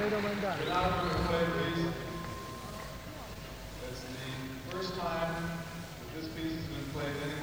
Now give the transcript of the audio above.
Pedro Mandar. Get out of the way, please. It's the first time that this piece has been played